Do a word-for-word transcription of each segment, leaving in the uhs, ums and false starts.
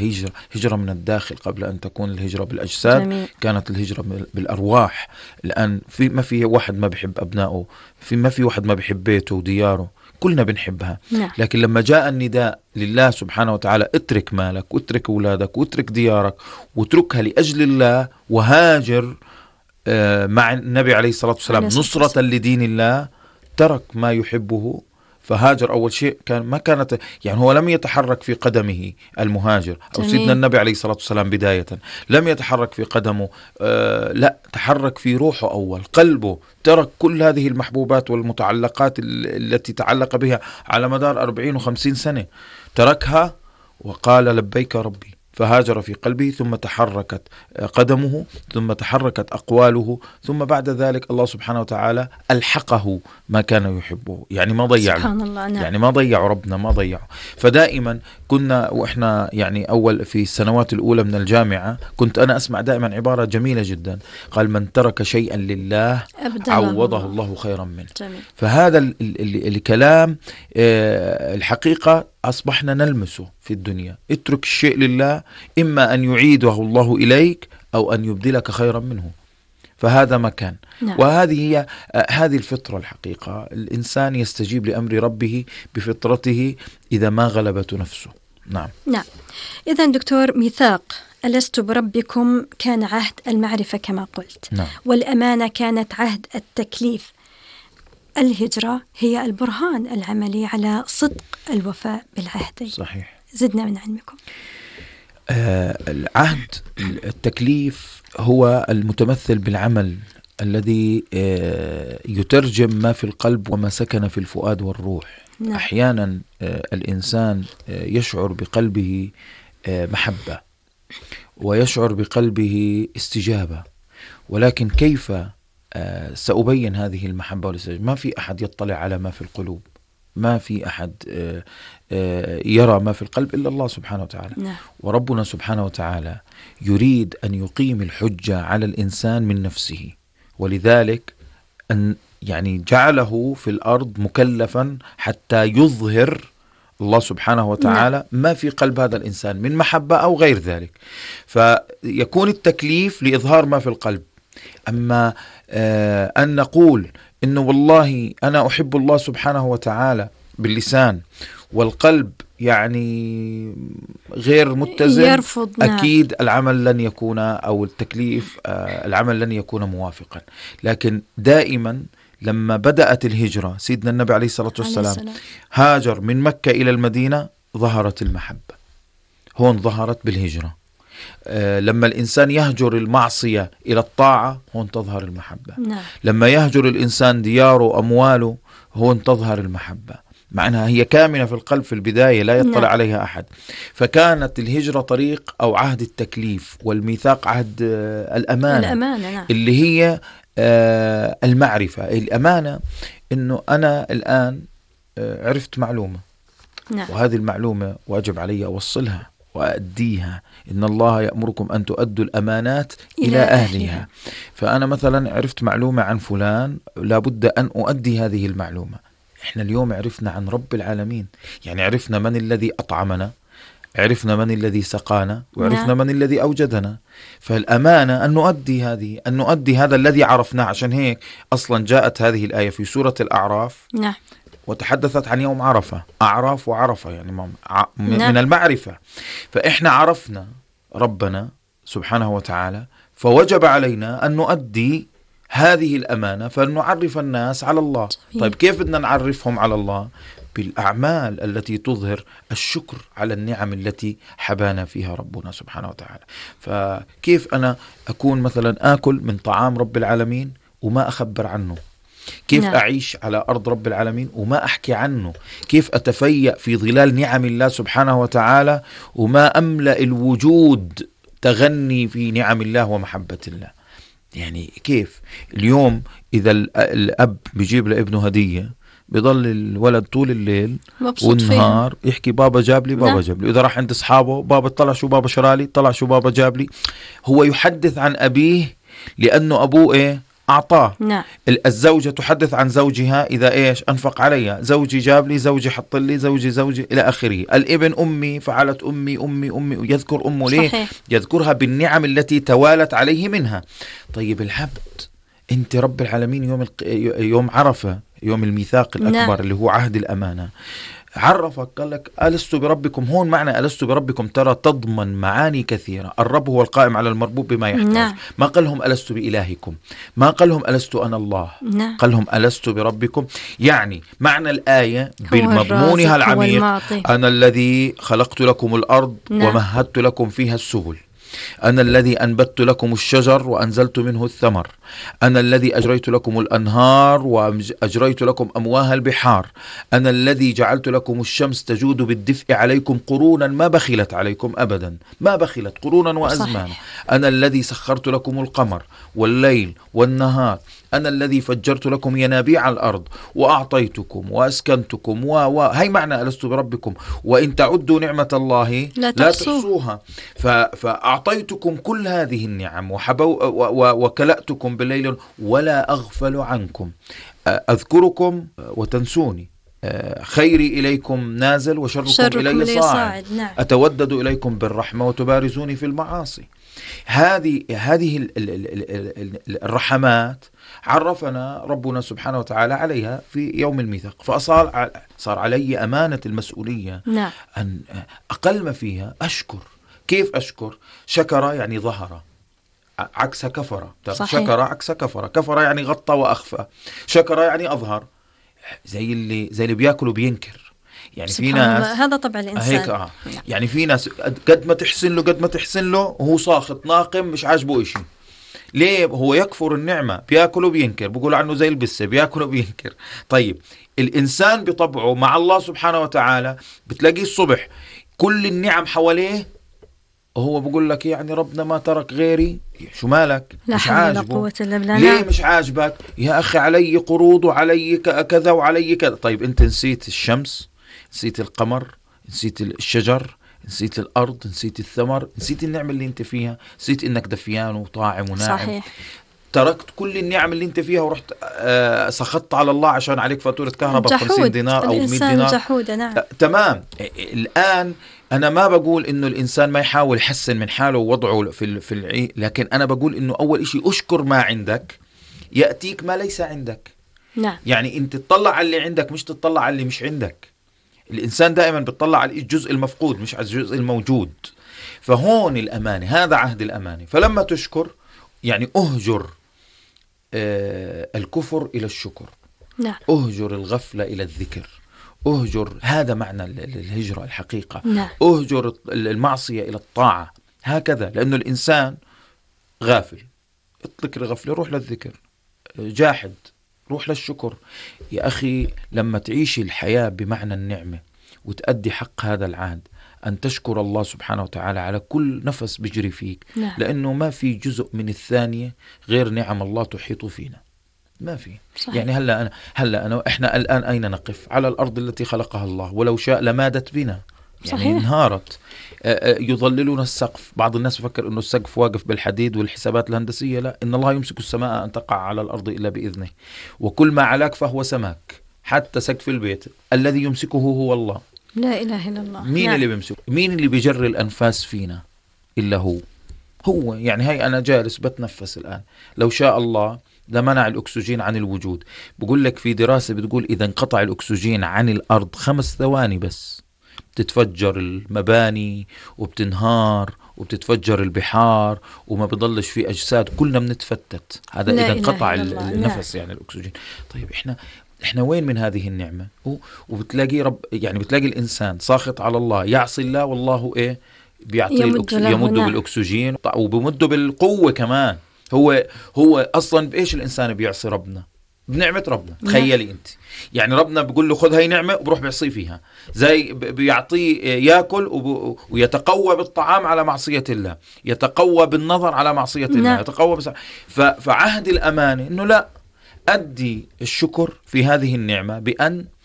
هجرة هجرة من الداخل قبل أن تكون الهجرة بالأجساد. جميل. كانت الهجرة بالأرواح. الآن في ما في واحد ما بيحب أبنائه، في ما في واحد ما بيحب بيته ودياره، كلنا بنحبها. نعم. لكن لما جاء النداء لله سبحانه وتعالى اترك مالك واترك أولادك واترك ديارك واتركها لأجل الله وهاجر مع النبي عليه الصلاة والسلام نصرة لدين الله، ترك ما يحبه فهاجر. أول شيء كان ما كانت يعني هو لم يتحرك في قدمه المهاجر أو سيدنا النبي عليه الصلاة والسلام بداية لم يتحرك في قدمه، آه لا تحرك في روحه أول، قلبه ترك كل هذه المحبوبات والمتعلقات التي تعلق بها على مدار أربعين وخمسين سنة، تركها وقال لبيك ربي، فهاجر في قلبه، ثم تحركت قدمه، ثم تحركت أقواله، ثم بعد ذلك الله سبحانه وتعالى ألحقه ما كان يحبه. يعني ما ضيع سبحان الله. نعم. يعني ما ضيع ربنا، ما ضيع. فدائما كنا وإحنا يعني أول في السنوات الأولى من الجامعة كنت أنا أسمع دائما عبارة جميلة جدا، قال من ترك شيئا لله عوضه الله, الله خيرا منه. جميل. فهذا ال ال الكلام آه الحقيقة أصبحنا نلمسه في الدنيا. اترك الشيء لله، إما أن يعيده الله إليك أو أن يبدلك خيرا منه. فهذا مكان. نعم. وهذه هي هذه الفطرة الحقيقة. الإنسان يستجيب لأمر ربه بفطرته إذا ما غلبت نفسه. نعم. نعم. إذن دكتور، ميثاق ألست بربكم كان عهد المعرفة كما قلت. نعم. والأمانة كانت عهد التكليف. الهجرة هي البرهان العملي على صدق الوفاء بالعهدين. صحيح. زدنا من علمكم. آه العهد التكليف هو المتمثل بالعمل الذي آه يترجم ما في القلب وما سكن في الفؤاد والروح. نعم. أحيانا آه الإنسان آه يشعر بقلبه آه محبة ويشعر بقلبه استجابة، ولكن كيف آه سأبين هذه المحبة والاستجابة؟ ما في أحد يطلع على ما في القلوب، ما في أحد آه آه يرى ما في القلب إلا الله سبحانه وتعالى. نعم. وربنا سبحانه وتعالى يريد أن يقيم الحجة على الإنسان من نفسه، ولذلك أن يعني جعله في الأرض مكلفا حتى يظهر الله سبحانه وتعالى نعم. ما في قلب هذا الإنسان من محبة أو غير ذلك، فيكون التكليف لإظهار ما في القلب. أما آه أن نقول إنه والله أنا أحب الله سبحانه وتعالى باللسان والقلب يعني غير متزن، يرفض. أكيد نعم. العمل لن يكون أو التكليف آه العمل لن يكون موافقا. لكن دائما لما بدأت الهجرة سيدنا النبي عليه الصلاة والسلام هاجر من مكة إلى المدينة، ظهرت المحبة، هون ظهرت بالهجرة. آه لما الإنسان يهجر المعصية إلى الطاعة، هون تظهر المحبة. نعم. لما يهجر الإنسان دياره أمواله، هون تظهر المحبة، مع أنها هي كامنة في القلب في البداية لا يطلع نعم. عليها أحد. فكانت الهجرة طريق أو عهد التكليف، والميثاق عهد آه الأمانة, الأمانة نعم. اللي هي آه المعرفة. الأمانة إنه أنا الآن آه عرفت معلومة نعم. وهذه المعلومة واجب علي أوصلها وأديها. إن الله يأمركم أن تؤدوا الأمانات إلى, إلى أهلها. أهلها. فأنا مثلا عرفت معلومة عن فلان، لابد أن أؤدي هذه المعلومة. إحنا اليوم عرفنا عن رب العالمين، يعني عرفنا من الذي أطعمنا، عرفنا من الذي سقانا، وعرفنا نعم. من الذي أوجدنا. فالأمانة أن نؤدي هذه أن نؤدي هذا الذي عرفناه. عشان هيك أصلا جاءت هذه الآية في سورة الأعراف نعم. وتحدثت عن يوم عرفة، أعراف وعرفة يعني من نعم. المعرفة. فإحنا عرفنا ربنا سبحانه وتعالى، فوجب علينا أن نؤدي هذه الأمانة، فنعرف الناس على الله. طيب كيف بدنا نعرفهم على الله؟ بالأعمال التي تظهر الشكر على النعم التي حبانا فيها ربنا سبحانه وتعالى. فكيف أنا أكون مثلا آكل من طعام رب العالمين وما أخبر عنه؟ كيف نعم. أعيش على أرض رب العالمين وما أحكي عنه؟ كيف أتفيأ في ظلال نعم الله سبحانه وتعالى وما أملأ الوجود تغني في نعم الله ومحبة الله؟ يعني كيف اليوم إذا الأب بيجيب لابنه هدية، بيضل الولد طول الليل والنهار فيها. يحكي بابا جاب لي، بابا نعم. جاب لي. إذا راح عند أصحابه، بابا طلع شو بابا شرالي، طلع شو بابا جاب لي. هو يحدث عن أبيه لأنه أبوه إيه؟ أعطاه. نعم. الزوجة تحدث عن زوجها إذا إيش أنفق عليها، زوجي جاب لي، زوجي حط لي، زوجي زوجي إلى آخره. الابن أمي فعلت أمي أمي أمي، ويذكر أمه ليه؟ صحيح. يذكرها بالنعم التي توالت عليه منها. طيب العبد، أنت رب العالمين يوم الق... يوم عرفة، يوم الميثاق الأكبر، نعم. اللي هو عهد الأمانة، عرفك قال لك ألست بربكم. هون معنى ألست بربكم ترى تضمن معاني كثيرة. الرب هو القائم على المربوب بما يحتاج. نعم. ما قال لهم ألست بإلهكم، ما قال لهم ألست أنا الله. نعم. قال لهم ألست بربكم. يعني معنى الآية بمضمونها العميق، أنا الذي خلقت لكم الأرض، نعم. ومهدت لكم فيها السبل، أنا الذي أنبت لكم الشجر وأنزلت منه الثمر، أنا الذي أجريت لكم الأنهار وأجريت لكم أمواه البحار، أنا الذي جعلت لكم الشمس تجود بالدفء عليكم قرونا ما بخلت عليكم أبدا، ما بخلت قرونا وأزمان. أنا الذي سخرت لكم القمر والليل والنهار، أنا الذي فجرت لكم ينابيع الأرض وأعطيتكم وأسكنتكم و و هي معنى ألست بربكم. وإن تعدوا نعمة الله لا, لا تحصوها. فأعطيتكم كل هذه النعم وحبو وكلأتكم بالليل ولا أغفل عنكم، أذكركم وتنسوني، خيري إليكم نازل وشركم شركم إلي صاعد، نعم. أتودد إليكم بالرحمة وتبارزوني في المعاصي. هذه هذه الرحمات عرفنا ربنا سبحانه وتعالى عليها في يوم الميثاق. فصار صار علي أمانة المسؤولية، نعم. أن أقل ما فيها أشكر. كيف أشكر؟ شكر يعني ظهر، عكس كفر. شكر عكس كفر. كفر يعني غطى وأخفى، شكر يعني أظهر. زي اللي زي اللي بياكل وبينكر. يعني في ناس هذا طبع الإنسان هيك آه. يعني في ناس قد ما تحسن له قد ما تحسن له وهو ساخط ناقم مش عاجبه إشي. ليه؟ هو يكفر النعمة، بياكل وبينكر، بيقول عنه زي البسة، بياكل وبينكر. طيب الإنسان بطبعه مع الله سبحانه وتعالى بتلاقيه الصبح كل النعم حواليه وهو بقول لك يعني ربنا ما ترك غيري. شو مالك؟ مش عاجبه. ليه مش عاجبك؟ يا أخي علي قروض وعلي كذا وعلي كذا. طيب أنت نسيت الشمس، نسيت القمر، نسيت الشجر، نسيت الأرض، نسيت الثمر، نسيت النعمة اللي أنت فيها، نسيت إنك دفيان وطاعم وناعم. صحيح. تركت كل النعم اللي انت فيها ورحت آه سخطت على الله عشان عليك فاتورة كهرباء خمسين دينار أو مئة دينار. جحودة. نعم. آه تمام. الآن أنا ما بقول إنه الإنسان ما يحاول يحسن من حاله ووضعه في في العي، لكن أنا بقول إنه أول إشي أشكر ما عندك يأتيك ما ليس عندك. نعم. يعني أنت تطلع على اللي عندك مش تطلع على اللي مش عندك. الإنسان دائما بتطلع على الجزء المفقود مش على الجزء الموجود. فهون الأمانة، هذا عهد الأمانة. فلما تشكر يعني أهجر آه الكفر إلى الشكر. نعم. أهجر الغفلة إلى الذكر. أهجر، هذا معنى الهجرة الحقيقة. نعم. أهجر المعصية إلى الطاعة. هكذا، لأنه الإنسان غافل، اطلق الغفلة روح للذكر، جاحد روح للشكر. يا أخي لما تعيش الحياة بمعنى النعمة وتأدي حق هذا العهد أن تشكر الله سبحانه وتعالى على كل نفس بيجري فيك. نعم. لأنه ما في جزء من الثانية غير نعم الله تحيط فينا، ما في. صحيح. يعني هلا أنا هلا أنا إحنا الآن أين نقف؟ على الأرض التي خلقها الله، ولو شاء لمادت بنا. يعني صحيح. انهارت. يظللون السقف. بعض الناس بفكر إنه السقف واقف بالحديد والحسابات الهندسية. لا، إن الله يمسك السماء أن تقع على الأرض إلا بإذنه، وكل ما علاك فهو سماك. حتى سقف البيت الذي يمسكه هو الله. لا إله إلا الله. مين نعم. اللي بيمسك؟ مين اللي بيجري الأنفاس فينا إلا هو. هو يعني هاي أنا جالس بتنفس الآن، لو شاء الله لمنع الأكسجين عن الوجود. بقول لك في دراسة بتقول إذا انقطع الأكسجين عن الأرض خمس ثواني بس بتتفجر المباني وبتنهار وبتتفجر البحار وما بضلش في أجساد، كلنا بنتفتت. هذا إذا انقطع النفس يعني الأكسجين. طيب إحنا إحنا وين من هذه النعمة؟ وبتلاقي رب يعني بتلاقي الإنسان ساخط على الله، يعصي الله والله إيه بيعطي يمد, يمد بالأكسجين وبمده بالقوة كمان. هو هو أصلا بإيش الإنسان بيعصي ربنا؟ بنعمة ربنا. تخيلي أنت يعني ربنا بيقول له خذ هاي نعمة وبروح بيعصي فيها، زي بيعطيه يأكل ويتقوى بالطعام على معصية الله، يتقوى بالنظر على معصية الله، يتقوى بس. فعهد الأمانة إنه لا، أدي الشكر في هذه النعمة بأن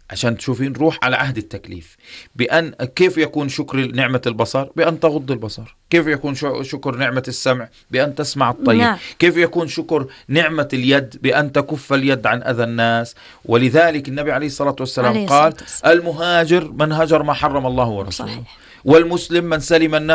عشان تشوفين نروح على عهد التكليف. بأن كيف يكون شكر نعمة البصر؟ بأن تغض البصر. كيف يكون شكر نعمة السمع؟ بأن تسمع الطيب. نعم. كيف يكون شكر نعمة اليد؟ بأن تكف اليد عن أذى الناس. ولذلك النبي عليه الصلاة والسلام عليه قال: المهاجر من هجر ما حرم الله ورسوله. صحيح. والمسلم من سلم الناس